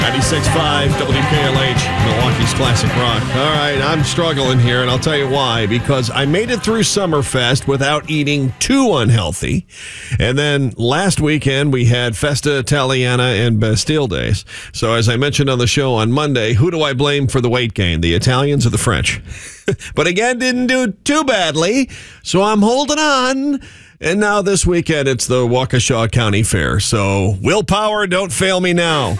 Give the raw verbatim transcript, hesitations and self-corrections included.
ninety-six point five W K L H, Milwaukee's Classic Rock. All right, I'm struggling here, and I'll tell you why. Because I made it through Summerfest without eating too unhealthy. And then last weekend, we had Festa Italiana and Bastille Days. So as I mentioned on the show on Monday, who do I blame for the weight gain, the Italians or the French? But again, didn't do too badly, so I'm holding on. And now this weekend, it's the Waukesha County Fair. So willpower, don't fail me now.